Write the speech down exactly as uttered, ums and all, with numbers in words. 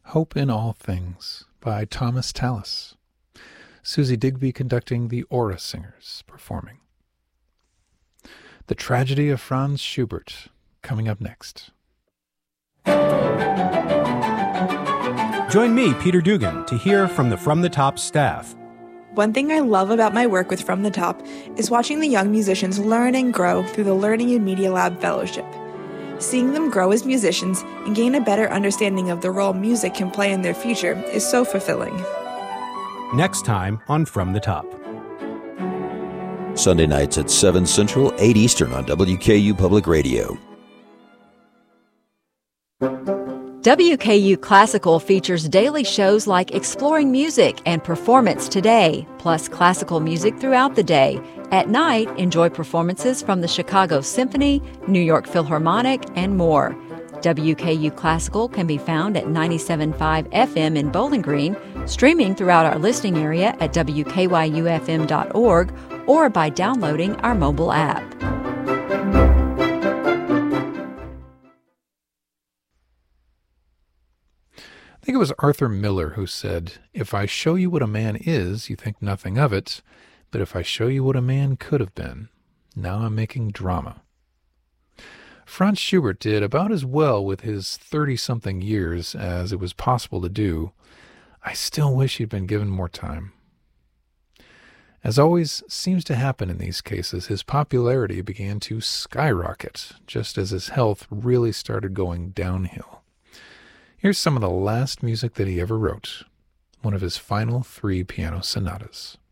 Hope in All Things by Thomas Tallis. Susie Digby conducting, the Aura Singers performing. The Tragedy of Franz Schubert, coming up next. Join me, Peter Dugan, to hear from the From the Top staff. One thing I love about my work with From the Top is watching the young musicians learn and grow through the Learning in Media Lab Fellowship. Seeing them grow as musicians and gain a better understanding of the role music can play in their future is so fulfilling. Next time on From the Top. Sunday nights at seven Central, eight Eastern on W K U Public Radio. W K U Classical features daily shows like Exploring Music and Performance Today, plus classical music throughout the day. At night, enjoy performances from the Chicago Symphony, New York Philharmonic, and more. W K U Classical can be found at ninety-seven point five F M in Bowling Green, streaming throughout our listening area at W K Y U F M dot org, or by downloading our mobile app. I think it was Arthur Miller who said, "If I show you what a man is, you think nothing of it, but if I show you what a man could have been, now I'm making drama." Franz Schubert did about as well with his thirty-something years as it was possible to do. I still wish he'd been given more time. As always seems to happen in these cases, his popularity began to skyrocket just as his health really started going downhill. Here's some of the last music that he ever wrote, one of his final three piano sonatas.